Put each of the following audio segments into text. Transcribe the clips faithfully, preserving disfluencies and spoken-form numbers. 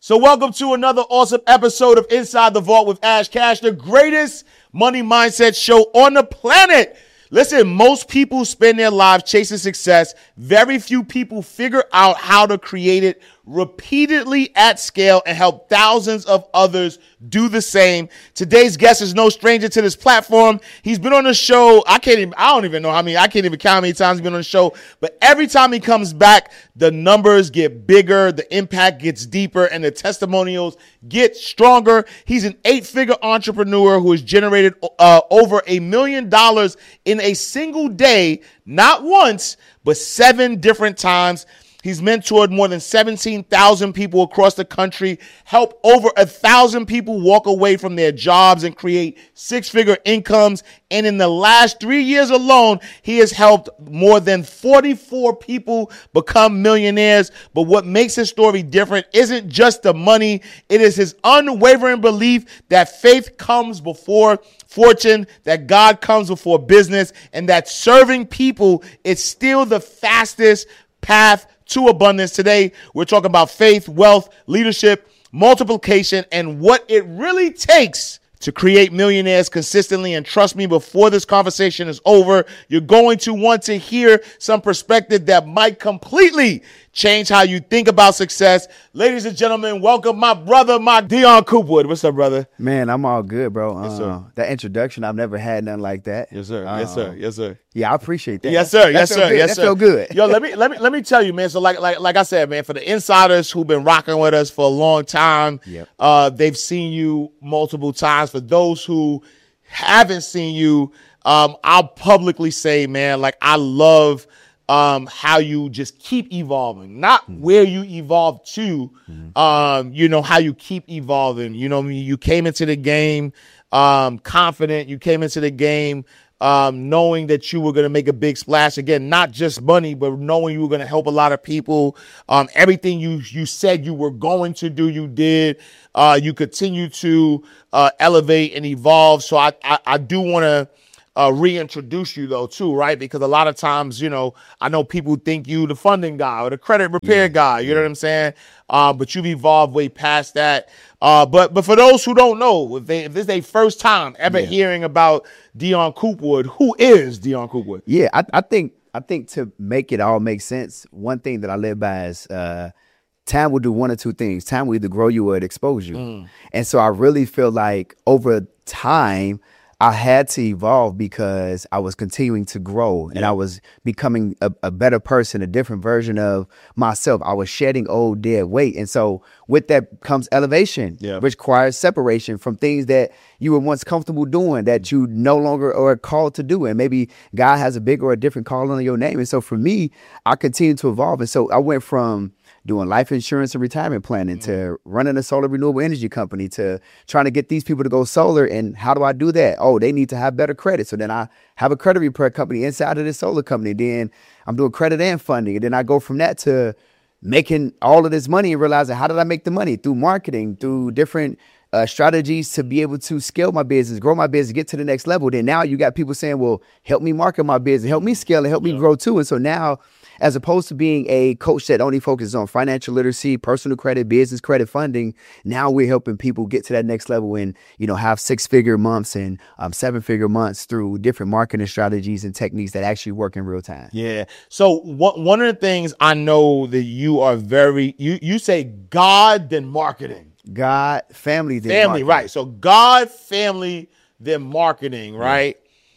So welcome to another awesome episode of Inside the Vault with Ash Cash, the greatest money mindset show on the planet. Listen, most people spend their lives chasing success. Very few people figure out how to create it repeatedly at scale and help thousands of others do the same. Today's guest is no stranger to this platform. He's been on the show. I can't even, I don't even know how many, I can't even count how many times he's been on the show, but every time he comes back, the numbers get bigger, the impact gets deeper, and the testimonials get stronger. He's an eight-figure entrepreneur who has generated uh, over a million dollars in a single day, not once, but seven different times. He's mentored more than seventeen thousand people across the country, helped over a thousand people walk away from their jobs and create six-figure incomes. And in the last three years alone, he has helped more than forty-four people become millionaires. But what makes his story different isn't just the money. It is his unwavering belief that faith comes before fortune, that God comes before business, and that serving people is still the fastest path to abundance. Today, we're talking about faith, wealth, leadership, multiplication, and what it really takes to create millionaires consistently. And trust me, before this conversation is over, you're going to want to hear some perspective that might completely change how you think about success. Ladies and gentlemen, welcome my brother, my Dion Coopwood. What's up, brother? Man, I'm all good, bro. Yes, uh, sir. That introduction, I've never had nothing like that. Yes, sir. Uh, Yes, sir. Yes, sir. Yeah, I appreciate that. Yes, sir. That Yes, feel sir. good. Yes, that sir. feel good. Yo, let me let me let me tell you, man. So, like like like I said, man, for the insiders who've been rocking with us for a long time, Yep. uh, they've seen you multiple times. For those who haven't seen you, um, I'll publicly say, man, like I love um, how you just keep evolving, not mm-hmm. where you evolve to, mm-hmm. um, you know, how you keep evolving. You know, you came into the game um, confident. You came into the game um, knowing that you were going to make a big splash. Again, not just money, but knowing you were going to help a lot of people. Um, everything you you said you were going to do, you did. Uh, you continue to uh, elevate and evolve. So I I, I do want to uh, reintroduce you though too, right? Because a lot of times, you know, I know people think you the funding guy or the credit repair yeah. guy. You yeah. know what I'm saying? Uh, but you've evolved way past that. Uh, but but for those who don't know, if they if this is their first time ever yeah. hearing about Dion Coopwood, who is Dion Coopwood? Yeah, I, I think I think to make it all make sense, one thing that I live by is uh, time will do one or two things. Time will either grow you or it expose you. Mm. And so I really feel like over time, I had to evolve because I was continuing to grow and yeah. I was becoming a, a better person, a different version of myself. I was shedding old dead weight. And so with that comes elevation, yeah. which requires separation from things that you were once comfortable doing that you no longer are called to do. And maybe God has a bigger or a different call on your name. And so for me, I continued to evolve. And so I went from doing life insurance and retirement planning mm-hmm. to running a solar renewable energy company to trying to get these people to go solar. And how do I do that? Oh, they need to have better credit. So then I have a credit repair company inside of this solar company. Then I'm doing credit and funding. And then I go from that to making all of this money and realizing how did I make the money? Through marketing, through different uh, strategies to be able to scale my business, grow my business, get to the next level. Then now you got people saying, well, help me market my business, help me scale and help yeah. me grow too. And so now, as opposed to being a coach that only focuses on financial literacy, personal credit, business credit, funding, now we're helping people get to that next level and, you know, have six-figure months and um, seven-figure months through different marketing strategies and techniques that actually work in real time. Yeah. So one one of the things I know that you are very, you you say God, then marketing. God, family, then family, marketing. right? So God, family, then marketing, right? Yeah.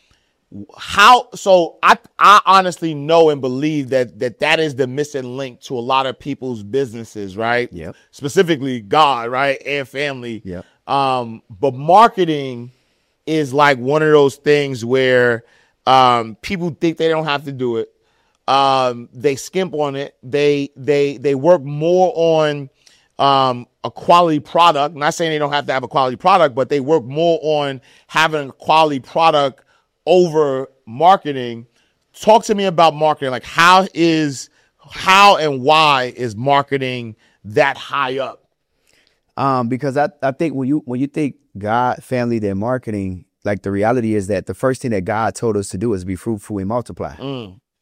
How so I I honestly know and believe that that that is the missing link to a lot of people's businesses, right? Yeah. Specifically God, right? And family. Yeah. Um, but marketing is like one of those things where um people think they don't have to do it. Um, they skimp on it. They they they work more on um a quality product. Not saying they don't have to have a quality product, but they work more on having a quality product over marketing. Talk to me about marketing. Like how is, how and why is marketing that high up? Um, because I, I think when you, when you think God, family, then marketing, like the reality is that the first thing that God told us to do is be fruitful and multiply. Mm.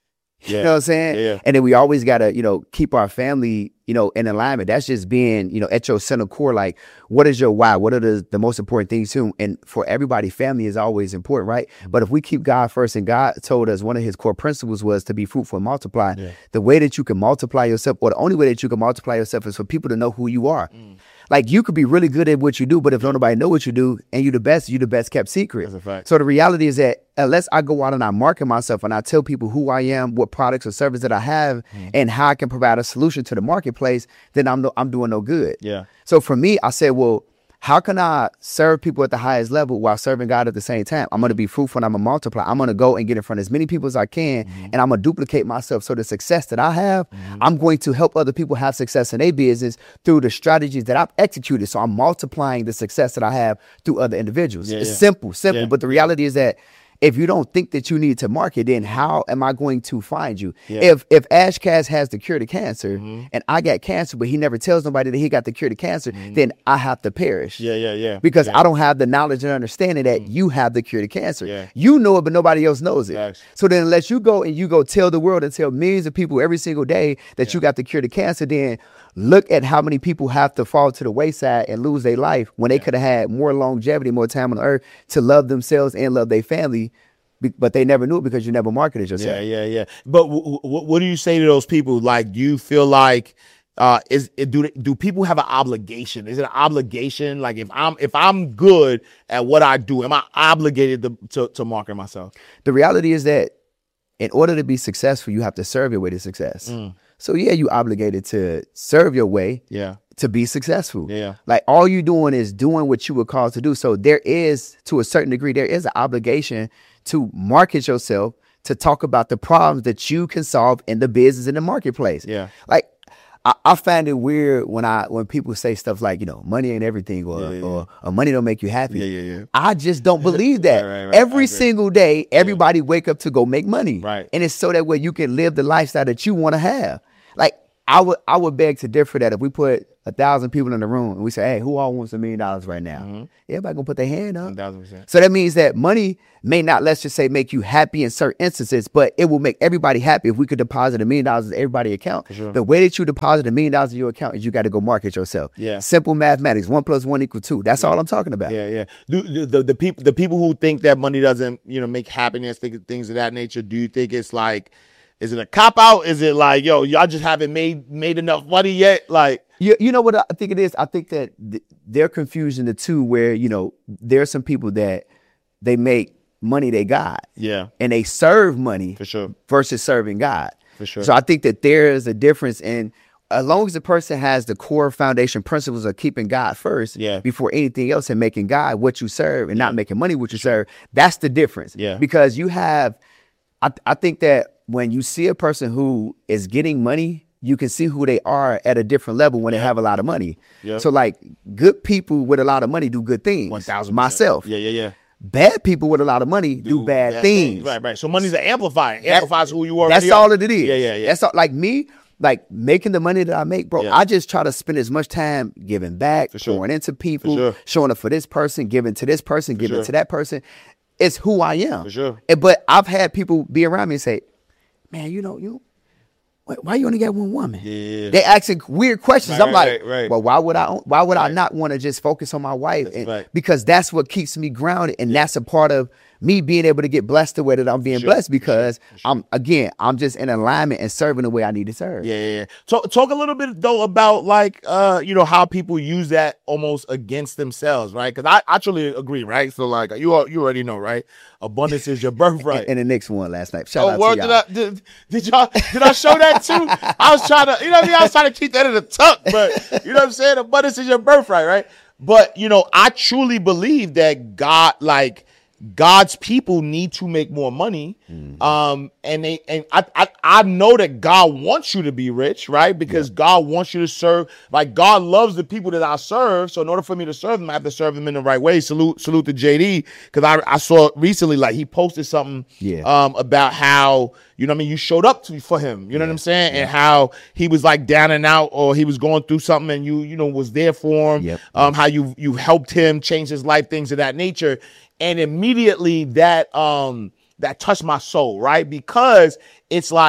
Yeah. You know what I'm saying? Yeah, yeah. And then we always got to, you know, keep our family, you know, in alignment. That's just being, you know, at your center core. Like, what is your why? What are the, the most important things to? And for everybody, family is always important, right? But if we keep God first, and God told us one of his core principles was to be fruitful and multiply, Yeah. the way that you can multiply yourself, or the only way that you can multiply yourself, is for people to know who you are. Mm. Like, you could be really good at what you do, but if nobody know what you do and you the best, you the best kept secret. That's a fact. So the reality is that unless I go out and I market myself and I tell people who I am, what products or service that I have, Mm. and how I can provide a solution to the marketplace, then I'm no, I'm doing no good. Yeah. So for me, I said, well, how can I serve people at the highest level while serving God at the same time? I'm going to be fruitful and I'm going to multiply. I'm going to go and get in front of as many people as I can, Mm-hmm. and I'm going to duplicate myself. So the success that I have, Mm-hmm. I'm going to help other people have success in their business through the strategies that I've executed. So I'm multiplying the success that I have through other individuals. Yeah, it's yeah. simple, simple. Yeah. But the reality is that if you don't think that you need to market, then how am I going to find you? Yeah. If if Ash Cash has the cure to cancer, Mm-hmm. and I got cancer, but he never tells nobody that he got the cure to cancer, then I have to perish. Yeah, yeah, yeah. Because yeah. I don't have the knowledge and understanding that you have the cure to cancer. Yeah. You know it, but nobody else knows it. Facts. So then unless you go and you go tell the world and tell millions of people every single day that you got the cure to cancer, then look at how many people have to fall to the wayside and lose their life when they could have had more longevity, more time on the earth to love themselves and love their family. be- But they never knew it because you never marketed yourself. Yeah, yeah, yeah. But w- w- what do you say to those people? Like, do you feel like uh, is it, do they, do people have an obligation? Is it an obligation? Like, if I'm if I'm good at what I do, am I obligated to to, to market myself? The reality is that in order to be successful, you have to serve your way to success. Mm. So yeah, you obligated to serve your way Yeah, to be successful. Yeah. Like, all you doing is doing what you were called to do. So there is, to a certain degree, there is an obligation to market yourself, to talk about the problems that you can solve in the business, in the marketplace. Yeah. Like, I, I find it weird when I when people say stuff like, you know, money ain't everything, or Yeah, yeah, yeah. or, or money don't make you happy. Yeah, yeah, yeah. I just don't believe that. Right, right, right. I Every agree. single day, everybody wake up to go make money. Right. And it's so that way you can live the lifestyle that you want to have. Like, I would I would beg to differ that if we put a thousand people in the room and we say, hey, who all wants a million dollars right now? Mm-hmm. Everybody gonna put their hand up. one thousand percent. So that means that money may not, let's just say, make you happy in certain instances, but it will make everybody happy if we could deposit a million dollars in everybody's account. sure. The way that you deposit a million dollars in your account is you got to go market yourself. Yeah. Simple mathematics. One plus one equal two. That's all I'm talking about. Yeah, yeah. Do, do the the people the people who think that money doesn't, you know, make happiness, think, things of that nature? Do you think it's like, is it a cop out? Is it like, yo, y'all just haven't made made enough money yet? Like, You, you know what I think it is? I think that th- they're confusing the two, where, you know, there are some people that they make money they got, yeah, and they serve money for sure, versus serving God. for sure. So I think that there is a difference in, as long as the person has the core foundation principles of keeping God first, Yeah. before anything else, and making God what you serve and not making money what you serve, that's the difference. Yeah. Because you have, I, I think that when you see a person who is getting money, you can see who they are at a different level when they have a lot of money. Yeah. So like, good people with a lot of money do good things. one thousand Myself. Yeah, yeah, yeah. Bad people with a lot of money do, bad, things. Right, right. So money's an amplifier. It amplifies who you are. That's all that it is. Yeah, yeah, yeah. That's all. Like me, like making the money that I make, bro. Yeah. I just try to spend as much time giving back, sure. pouring into people, sure. showing up for this person, giving to this person, giving sure. to that person. It's who I am. For sure. And- but I've had people be around me and say, "Man, you know, you why, why you only got one woman?" Yeah. They asking weird questions. Right, I'm right, like, right, right. well, why would I? Why would I not want to just focus on my wife? That's And- right. Because that's what keeps me grounded, and that's a part of me being able to get blessed the way that I'm being sure, blessed, for because I'm again, I'm just in alignment and serving the way I need to serve. Yeah, yeah, yeah. Talk, talk a little bit though about like, uh, you know, how people use that almost against themselves, right? Because I actually agree, right? So like, you al- you already know, right? Abundance is your birthright. And the next one last night. Shout Oh, out word, to did y'all. I did, did y'all did I show that too? I was trying to, you know what I mean? I was trying to keep that in the tuck, but you know what I'm saying? Abundance is your birthright, right? But you know, I truly believe that God, like God's people, need to make more money. Mm-hmm. Um, and they and I, I I know that God wants you to be rich, right? Because God wants you to serve. Like, God loves the people that I serve. So in order for me to serve them, I have to serve them in the right way. Salute, salute to J D, because I I saw recently, like, he posted something Yeah. um about how, you know what I mean, you showed up to for him, you know what I'm saying? And how he was like down and out, or he was going through something, and you, you know, was there for him. Yep. Um, how you you helped him change his life, things of that nature. And immediately that um that touched my soul, right? Because it's like,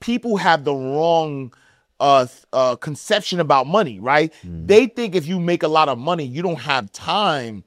people have the wrong uh, uh, conception about money, right? Mm. They think if you make a lot of money, you don't have time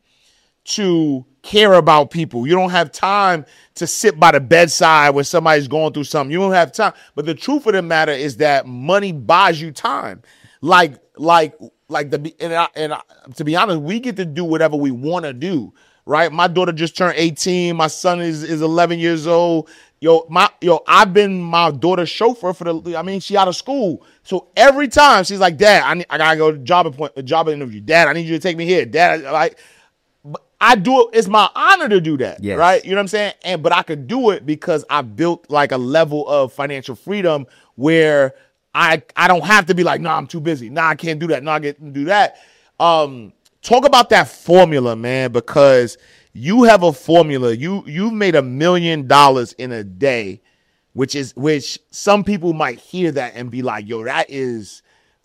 to care about people. You don't have time to sit by the bedside when somebody's going through something. You don't have time. But the truth of the matter is that money buys you time. Like, like, like the and, I, and I, to be honest, we get to do whatever we want to do, right? My daughter just turned eighteen. My son is is eleven years old. Yo, my yo, I've been my daughter's chauffeur for the. I mean, she out of school, so every time she's like, "Dad, I need, I gotta go to job appointment, job interview. Dad, I need you to take me here. Dad, I, like." I do it. It's my honor to do that, yes. Right? You know what I'm saying? And but I could do it because I built like a level of financial freedom where I I don't have to be like, no, nah, I'm too busy. No, nah, I can't do that. No, nah, I can't do that. Um, talk about that formula, man, because you have a formula. You you've made a million dollars in a day, which is which some people might hear that and be like, yo, that is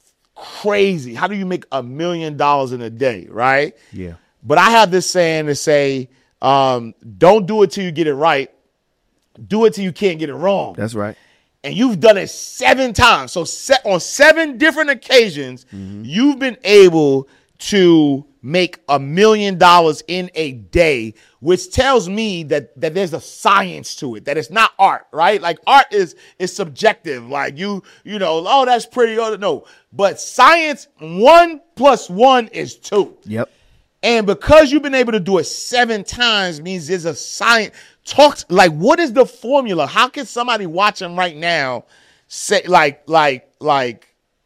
crazy. How do you make a million dollars in a day, right? Yeah. But I have this saying to say, um, don't do it till you get it right. Do it till you can't get it wrong. That's right. And you've done it seven times. So se- on seven different occasions, mm-hmm. you've been able to make a million dollars in a day, which tells me that, that there's a science to it, that it's not art, right? Like art is, is subjective. Like you, you know, oh, that's pretty. Oh, no, but science, one plus one is two. Yep. And because you've been able to do it seven times means there's a science. Talks like, what is the formula? How can somebody watching right now say like, like, like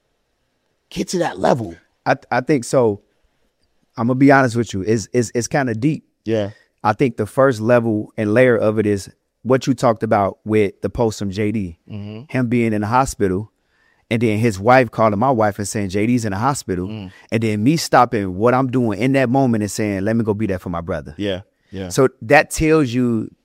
get to that level? I I think so. I'm gonna be honest with you. It's it's it's kind of deep. Yeah. I think the first level and layer of it is what you talked about with the post from J D, mm-hmm. him being in the hospital. And then his wife calling my wife and saying, J D's in the hospital. Mm. And then me stopping what I'm doing in that moment and saying, let me go be there for my brother. Yeah. Yeah. So that tells you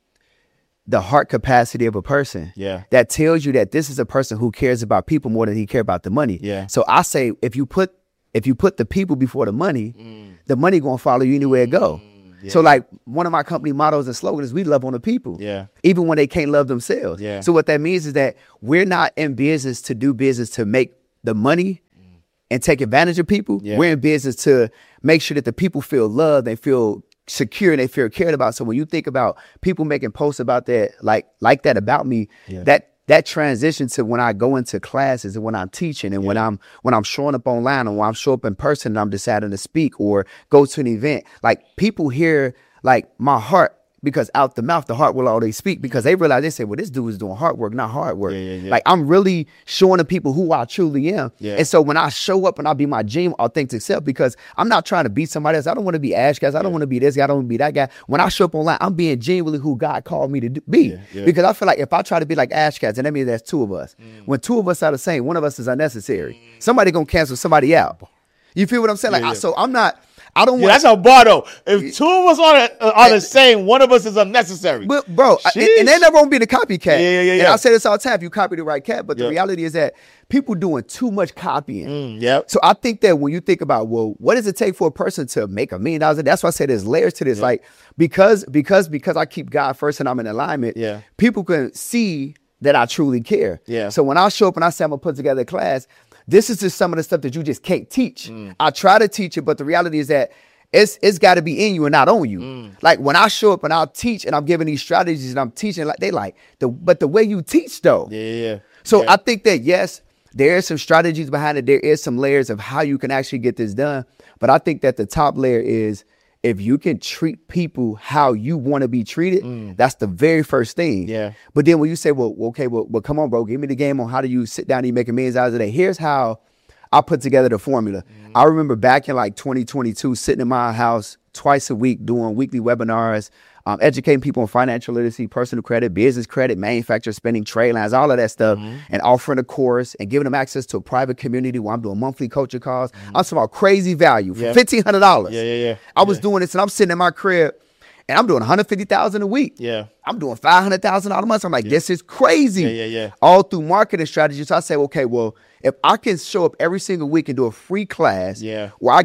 the heart capacity of a person. Yeah. That tells you that this is a person who cares about people more than he cares about the money. Yeah. So I say, if you put if you put the people before the money, mm. the money going to follow you anywhere it go. Yeah. So like one of my company mottos and slogans is we love on the people. Yeah. Even when they can't love themselves. Yeah. So what that means is that we're not in business to do business to make the money mm. and take advantage of people. Yeah. We're in business to make sure that the people feel loved, they feel secure, and they feel cared about. So when you think about people making posts about that, like like that about me, yeah. that that transition to when I go into classes and when I'm teaching and yeah. when I'm when I'm showing up online and when I'm showing up in person and I'm deciding to speak or go to an event, like people hear like my heart, because out the mouth, the heart will always speak, because they realize, they say, well, this dude is doing hard work, not hard work. Yeah, yeah, yeah. Like I'm really showing the people who I truly am. Yeah. And so when I show up and I be my genuine, authentic self, because I'm not trying to be somebody else. I don't want to be Ash guys. I don't yeah. want to be this guy. I don't want to be that guy. When I show up online, I'm being genuinely who God called me to do, be. Yeah, yeah. Because I feel like if I try to be like Ash guys, then that means there's two of us. Mm. When two of us are the same, one of us is unnecessary. Mm. Somebody gonna cancel somebody out. You feel what I'm saying? Like, yeah, yeah. I, so I'm not. I don't yeah, want. That's a bar though. If two of us are, uh, are the same, one of us is unnecessary. But bro, I, and, and they never won't be the copycat. Yeah, yeah, yeah. And yeah. I say this all the time: if you copy the right cat, but the yep. reality is that people doing too much copying. Mm, yep. So I think that when you think about, well, what does it take for a person to make a million dollars? That's why I say there's layers to this. Yep. Like because because because I keep God first and I'm in alignment. Yeah. People can see that I truly care. Yeah. So when I show up and I say I'm gonna put together a class, this is just some of the stuff that you just can't teach. Mm. I try to teach it, but the reality is that It's it's got to be in you and not on you. Mm. Like when I show up and I'll teach and I'm giving these strategies and I'm teaching, like they like the but the way you teach though. Yeah, yeah. yeah. So yeah. I think that yes, there is some strategies behind it. There is some layers of how you can actually get this done. But I think that the top layer is if you can treat people how you want to be treated, mm. that's the very first thing. Yeah. But then when you say, well, okay, well, well, come on, bro, give me the game on how do you sit down and you make a million dollars a day. Here's how I put together the formula. Mm. I remember back in like twenty twenty-two, sitting in my house twice a week doing weekly webinars, um, educating people on financial literacy, personal credit, business credit, manufacturer spending, trade lines, all of that stuff, mm-hmm. and offering a course and giving them access to a private community where I'm doing monthly coaching calls. Mm-hmm. I'm talking about crazy value for yeah. fifteen hundred dollars. Yeah, yeah, yeah. I was yeah. doing this and I'm sitting in my crib and I'm doing one hundred fifty thousand dollars a week. Yeah. I'm doing five hundred thousand dollars a month. I'm like, yeah. this is crazy. Yeah, yeah, yeah. All through marketing strategies. So I say, okay, well, if I can show up every single week and do a free class yeah. where I got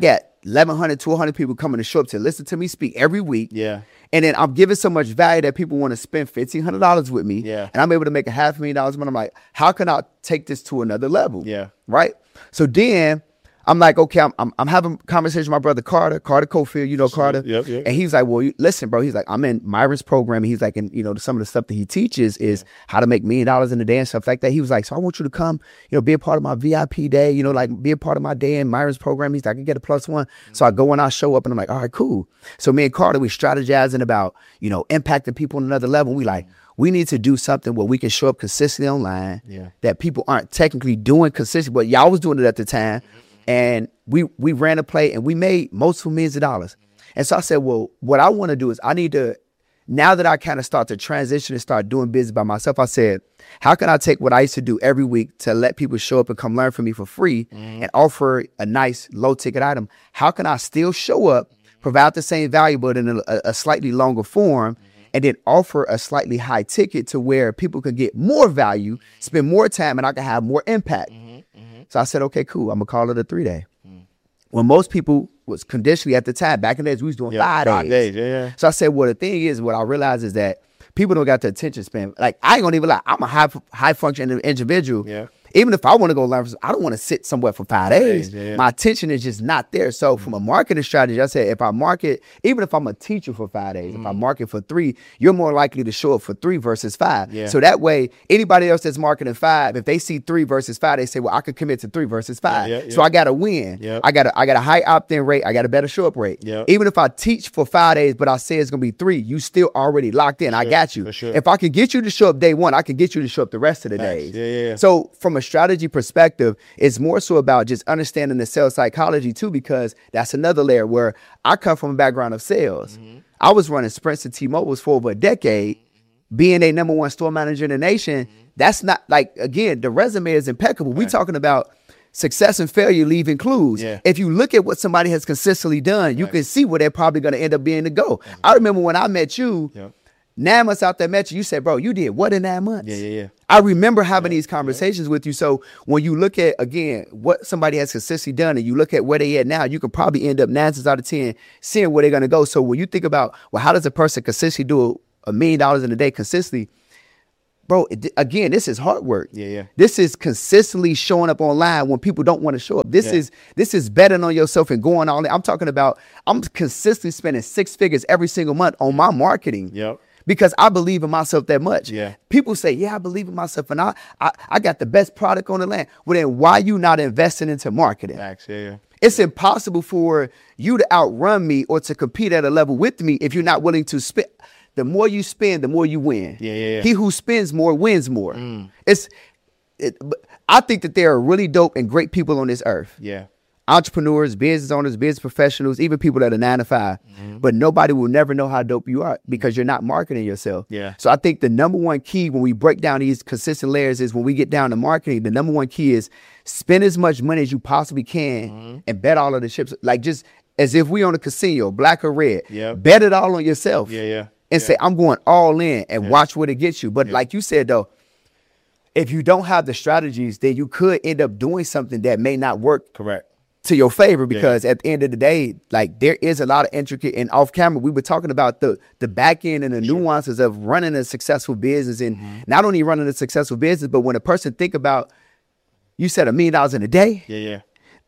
eleven hundred, twelve hundred people coming to show up to listen to me speak every week. Yeah. And then I'm giving so much value that people want to spend fifteen hundred dollars with me. Yeah. And I'm able to make a half a million dollars a month. I'm like, how can I take this to another level? Yeah. Right? So then I'm like, okay, I'm, I'm I'm having a conversation with my brother Carter, Carter Cofield, you know Carter. Yep, yep. And he's like, well, you, listen, bro. He's like, I'm in Myron's program. And he's like, and you know, some of the stuff that he teaches is yeah. how to make million dollars in a day and stuff like that. He was like, so I want you to come, you know, be a part of my V I P day, you know, like be a part of my day in Myron's program. He's like, I can get a plus one. Mm-hmm. So I go and I show up and I'm like, all right, cool. So me and Carter, we strategizing about, you know, impacting people on another level. We like, we need to do something where we can show up consistently online yeah. that people aren't technically doing consistently, but y'all was doing it at the time. Mm-hmm. And we we ran a play and we made multiple millions of dollars. And so I said, well, what I want to do is I need to, now that I kind of start to transition and start doing business by myself, I said, how can I take what I used to do every week to let people show up and come learn from me for free mm-hmm. and offer a nice low ticket item? How can I still show up, provide the same value, but in a, a slightly longer form, mm-hmm. and then offer a slightly high ticket to where people can get more value, spend more time, and I can have more impact. Mm-hmm. So I said, okay, cool. I'm going to call it a three day. Mm. When most people was conditionally at the time, back in the days, we was doing yeah, five, five days. days yeah, yeah. So I said, well, the thing is, what I realized is that people don't got the attention span. Like, I ain't going to even lie. I'm a high high functioning individual. Yeah. Even if I want to go learn, I don't want to sit somewhere for five days. Yeah. My attention is just not there. So from a marketing strategy, I said, if I market, even if I'm a teacher for five days, mm. if I market for three, you're more likely to show up for three versus five. Yeah. So that way, anybody else that's marketing five, if they see three versus five, they say, well, I could commit to three versus five. Yeah, yeah, yeah. So I got to win. Yeah. I got a, I got a high opt-in rate. I got a better show-up rate. Yeah. Even if I teach for five days, but I say it's going to be three, you still already locked in. Sure, I got you. Sure. If I can get you to show up day one, I can get you to show up the rest of the Thanks. days. Yeah, yeah, yeah. So from a strategy perspective, it's more so about just understanding the sales psychology too, because that's another layer where I come from a background of sales. Mm-hmm. I was running Sprints and T-Mobiles for over a decade, mm-hmm. being a number one store manager in the nation. Mm-hmm. That's not like, again, the resume is impeccable. Right. We're talking about success and failure leaving clues. Yeah. If you look at what somebody has consistently done, you right. can see where they're probably going to end up being to go. Right. I remember when I met you, yep. nine months out there met you, you said, bro, you did what in nine months? Yeah, yeah, yeah. I remember having yeah, these conversations yeah. with you. So when you look at, again, what somebody has consistently done and you look at where they at now, you can probably end up nine times out of ten seeing where they're going to go. So when you think about, well, how does a person consistently do a million dollars in a day consistently? Bro, it, again, this is hard work. Yeah, yeah. This is consistently showing up online when people don't want to show up. This yeah. is this is betting on yourself and going all in. I'm talking about, I'm consistently spending six figures every single month on my marketing. Yep. Because I believe in myself that much. Yeah. People say, yeah, I believe in myself and I, I I got the best product on the land. Well, then why you not investing into marketing? Actually, yeah. It's yeah. impossible for you to outrun me or to compete at a level with me if you're not willing to spend. The more you spend, the more you win. Yeah, yeah, yeah. He who spends more wins more. Mm. It's, it, I think that there are really dope and great people on this earth. Yeah. Entrepreneurs, business owners, business professionals, even people that are nine to five, mm-hmm. but nobody will never know how dope you are because you're not marketing yourself. Yeah. So I think the number one key when we break down these consistent layers is when we get down to marketing, the number one key is spend as much money as you possibly can mm-hmm. and bet all of the chips. Like just as if we on a casino, black or red, yep. bet it all on yourself. Yeah, yeah. And yeah. say, I'm going all in and yeah. watch what it gets you. But yeah. like you said, though, if you don't have the strategies, then you could end up doing something that may not work. Correct. To your favor, because yeah. at the end of the day, like there is a lot of intricate and off camera. We were talking about the the back end and the sure. nuances of running a successful business, and mm-hmm. not only running a successful business, but when a person think about, you said a million dollars in a day. Yeah, yeah.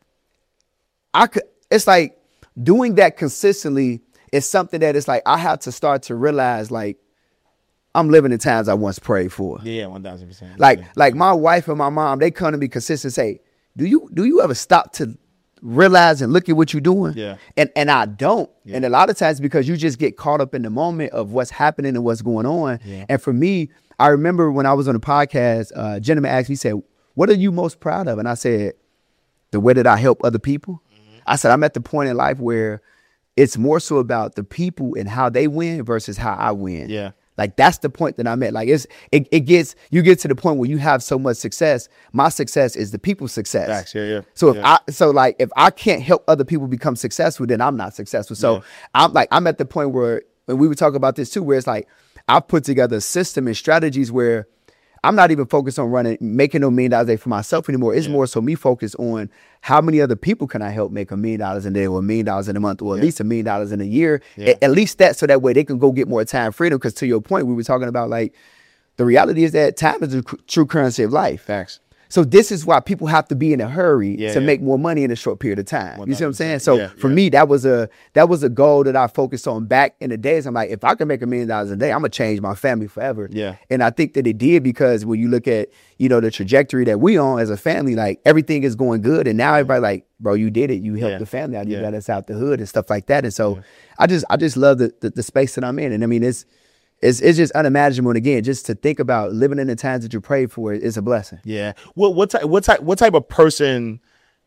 I could. It's like doing that consistently is something that it's like I have to start to realize like I'm living in times I once prayed for. Yeah, one thousand percent. Like yeah. like my wife and my mom, they come to me consistent and say, do you do you ever stop to realize and look at what you're doing? Yeah. And and I don't. Yeah. And a lot of times because you just get caught up in the moment of what's happening and what's going on. Yeah. And for me, I remember when I was on the podcast, uh, a gentleman asked me, he said, what are you most proud of? And I said, the way that I help other people. Mm-hmm. I said, I'm at the point in life where it's more so about the people and how they win versus how I win. Yeah. Like that's the point that I'm at. Like it's it, it gets you get to the point where you have so much success. My success is the people's success. Facts, yeah, yeah. So if yeah. I so like if I can't help other people become successful, then I'm not successful. So yeah. I'm like I'm at the point where when we were talking about this too, where it's like I've put together a system and strategies where I'm not even focused on running, making no million dollars a day for myself anymore. It's yeah. more so me focused on how many other people can I help make a million dollars a day or a million dollars in a month or at yeah. least a million dollars in a year. Yeah. At, at least that, so that way they can go get more time freedom. Because to your point, we were talking about like, the reality is that time is the c- true currency of life. Facts. So this is why people have to be in a hurry yeah, to yeah. make more money in a short period of time. You see what I'm saying? So yeah, for yeah. me, that was a that was a goal that I focused on back in the days. I'm like, if I can make a million dollars a day, I'm gonna change my family forever. Yeah. And I think that it did, because when you look at, you know, the trajectory that we on as a family, like everything is going good. And now everybody like, bro, you did it. You helped yeah. the family out. You yeah. got us out the hood and stuff like that. And so yeah. I just I just love the, the the space that I'm in. And I mean, it's It's it's just unimaginable. And again, just to think about living in the times that you pray for is a blessing. Yeah. What what type what type what type of person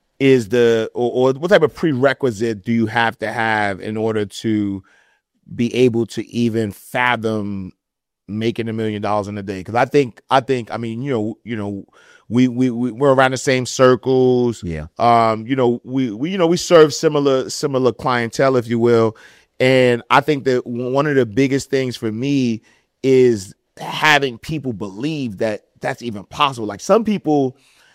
is the or, or what type of prerequisite do you have to have in order to be able to even fathom making a million dollars in a day? Because I think I think I mean you know you know we we we we're around the same circles. Yeah. Um. You know we we you know we serve similar similar clientele, if you will. And I think that one of the biggest things for me is having people believe that that's even possible. Like some people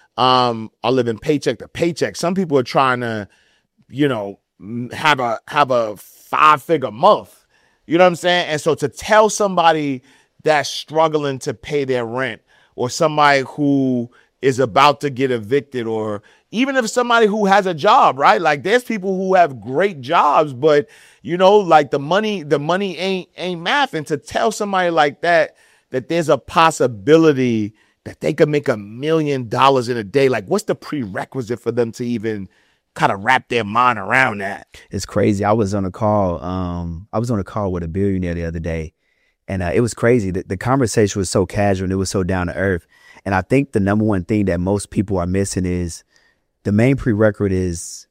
um, are living paycheck to paycheck. Some people are trying to, you know, have a have a five figure month. You know what I'm saying? And so to tell somebody that's struggling to pay their rent, or somebody who is about to get evicted, or even if somebody who has a job, right? Like there's people who have great jobs, but you know, like the money, the money ain't ain't math. And to tell somebody like that that there's a possibility that they could make a million dollars in a day, like what's the prerequisite for them to even kind of wrap their mind around that? It's crazy. I was on a call. Um, I was on a call with a billionaire the other day, and uh, it was crazy. The, the conversation was so casual and it was so down to earth. And I think the number one thing that most people are missing is the main prerequisite is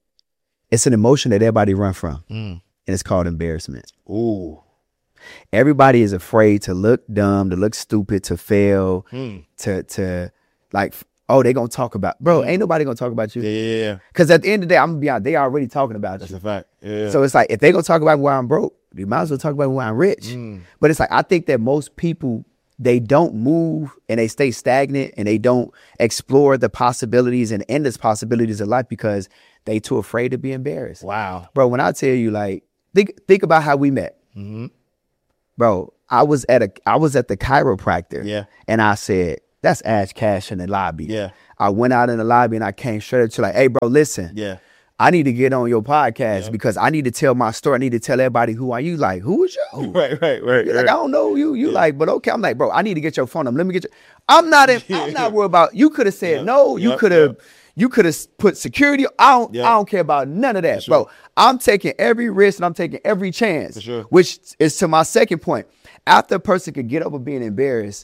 it's an emotion that everybody run from, mm. and it's called embarrassment. Ooh. Everybody is afraid to look dumb, to look stupid, to fail, mm. to to like, oh, they gonna talk about, bro, mm. ain't nobody gonna talk about you. Yeah, yeah, yeah. Because at the end of the day, I'm gonna be honest, they already talking about That's you. That's a fact. Yeah. So it's like, if they gonna talk about why I'm broke, you might as well talk about why I'm rich. Mm. But it's like, I think that most people, they don't move and they stay stagnant and they don't explore the possibilities and endless possibilities of life because they too afraid to be embarrassed. Wow. Bro, when I tell you, like, think think about how we met. Mm-hmm. Bro, I was at a I was at the chiropractor. Yeah. And I said, that's Ash Cash in the lobby. Yeah. I went out in the lobby and I came straight up to like, hey, bro, listen. Yeah. I need to get on your podcast yeah. because I need to tell my story. I need to tell everybody who are you. Like, who is you? Right, right, right. You're right. like, I don't know you. You yeah. like, but okay. I'm like, bro, I need to get your phone number. Let me get your. I'm not. In, I'm not worried about. You could have said yep. no. You yep. could have. Yep. You could have put security. I don't. Yep. I don't care about none of that, sure. bro. I'm taking every risk and I'm taking every chance. For sure. Which is to my second point. After a person could get over being embarrassed,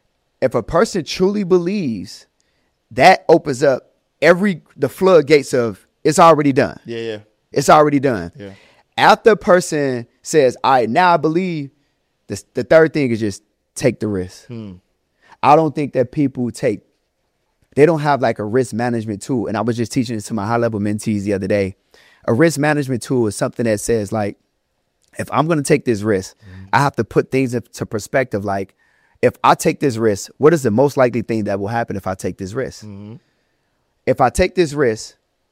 if a person truly believes, that opens up every the floodgates of. It's already done. Yeah, yeah. It's already done. Yeah. After a person says, all right, now I believe, the, the third thing is just take the risk. Hmm. I don't think that people take, they don't have like a risk management tool. And I was just teaching this to my high-level mentees the other day. A risk management tool is something that says, like, if I'm going to take this risk, mm-hmm. I have to put things into perspective. Like, if I take this risk, what is the most likely thing that will happen if I take this risk? Mm-hmm. If I take this risk,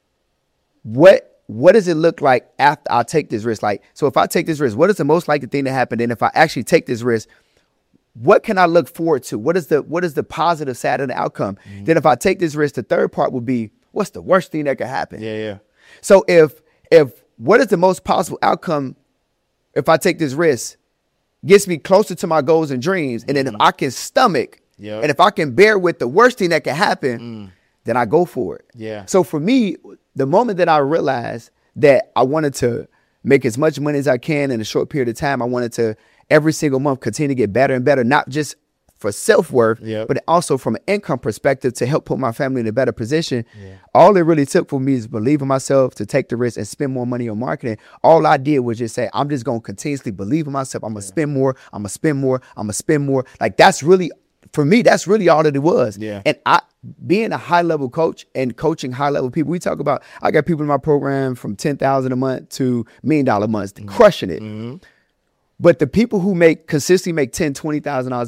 What what does it look like after I take this risk? Like, so if I take this risk, what is the most likely thing to happen? And if I actually take this risk, what can I look forward to? What is the what is the positive side of the outcome? Mm-hmm. Then if I take this risk, the third part would be, what's the worst thing that could happen? Yeah, yeah. So if if what is the most possible outcome if I take this risk gets me closer to my goals and dreams, and then if I can stomach, yep. and if I can bear with the worst thing that can happen, mm. then I go for it. Yeah. So for me, the moment that I realized that I wanted to make as much money as I can in a short period of time, I wanted to every single month continue to get better and better, not just for self-worth, yep. but also from an income perspective to help put my family in a better position. Yeah. All it really took for me is believe in myself, to take the risk and spend more money on marketing. All I did was just say, I'm just going to continuously believe in myself. I'm going to yeah. spend more. I'm going to spend more. I'm going to spend more. Like, that's really, for me, that's really all that it was. Yeah. And I, being a high level coach and coaching high level people, we talk about, I got people in my program from ten thousand a month to million dollar months, mm-hmm. crushing it. Mm-hmm. But the people who make consistently make ten, twenty thousand dollars a month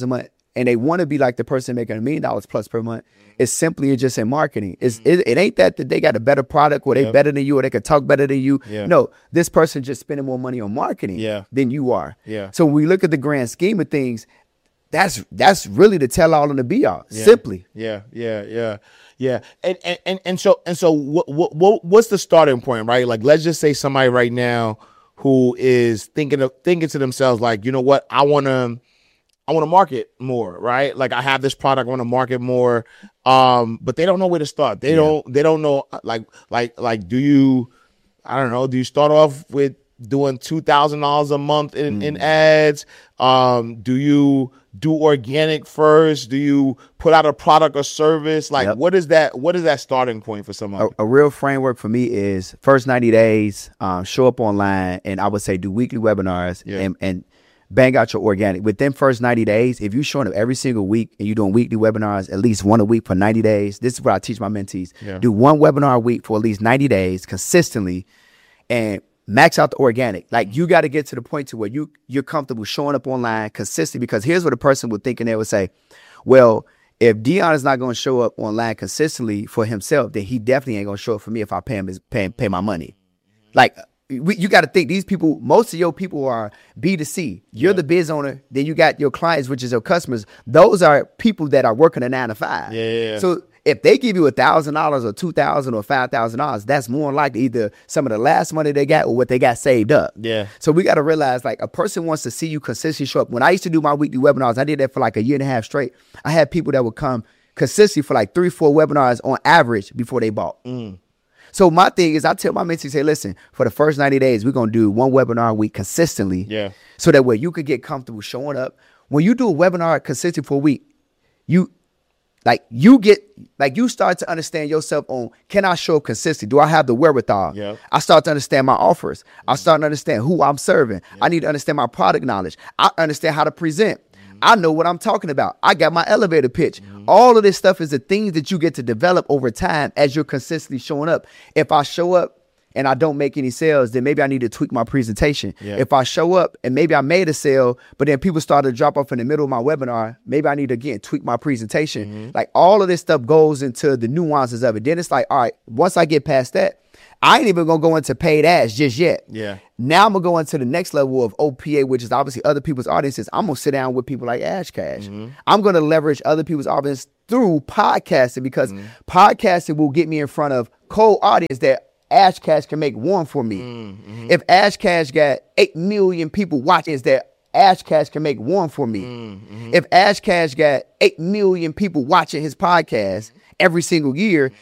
and they want to be like the person making a million dollars plus per month, it's simply just in marketing. It's, it, it ain't that, that they got a better product or they Yep. better than you or they can talk better than you. Yeah. No, this person just spending more money on marketing Yeah. than you are. Yeah. So when we look at the grand scheme of things, that's that's really the tell all and the be all. Yeah. Simply. Yeah, yeah, yeah, yeah. And and and, and so and so what, what what what's the starting point, right? Like, let's just say somebody right now who is thinking of thinking to themselves, like, you know what, I wanna I want to market more, right? Like, I have this product, I want to market more, um, but they don't know where to start. They Yeah. don't they don't know like like like do you I don't know, do you start off with doing two thousand dollars a month in, in ads? Um, do you do organic first? Do you put out a product or service? Like, Yep. what is that? What is that starting point for somebody? A, a real framework for me is first ninety days, um, show up online, and I would say do weekly webinars Yeah. and, and bang out your organic. Within first ninety days, if you're showing up every single week and you're doing weekly webinars, at least one a week for ninety days, this is what I teach my mentees. Yeah. Do one webinar a week for at least ninety days consistently and max out the organic. Like, you got to get to the point to where you, you're comfortable showing up online consistently, because here's what a person would think, and they would say, well, if Dion is not going to show up online consistently for himself, then he definitely ain't going to show up for me if I pay him his, pay, pay my money. Like, we, you got to think, these people, most of your people are B two C. You're Yeah. the biz owner. Then you got your clients, which is your customers. Those are people that are working a nine to five. Yeah, yeah, yeah. So if they give you a thousand dollars or two thousand or five thousand dollars, that's more likely either some of the last money they got or what they got saved up. Yeah. So we got to realize, like, a person wants to see you consistently show up. When I used to do my weekly webinars, I did that for like a year and a half straight. I had people that would come consistently for like three, four webinars on average before they bought. Mm. So my thing is, I tell my mentees, say, listen, for the first ninety days, we're going to do one webinar a week consistently. Yeah. So that way you could get comfortable showing up. When you do a webinar consistently for a week, you like you get like you start to understand yourself on, can I show up consistently? Do I have the wherewithal? Yeah. I start to understand my offers. I start to understand who I'm serving. I need to understand my product knowledge. I understand how to present. I know what I'm talking about. I got my elevator pitch. All of this stuff is the things that you get to develop over time as you're consistently showing up. If I show up and I don't make any sales, then maybe I need to tweak my presentation. Yeah. If I show up and maybe I made a sale, but then people started to drop off in the middle of my webinar, maybe I need to, again, tweak my presentation. Mm-hmm. Like, all of this stuff goes into the nuances of it. Then it's like, all right, once I get past that, I ain't even going to go into paid ads just yet. Yeah. Now I'm going to go into the next level of O P A, which is obviously other people's audiences. I'm going to sit down with people like Ash Cash. Mm-hmm. I'm going to leverage other people's audience through podcasting, because Mm-hmm. podcasting will get me in front of cold audience that Ash Cash can make warm for me. Mm-hmm. If Ash Cash got eight million people watching, is that Ash Cash can make warm for me. Mm-hmm. If Ash Cash got eight million people watching his podcast every single year,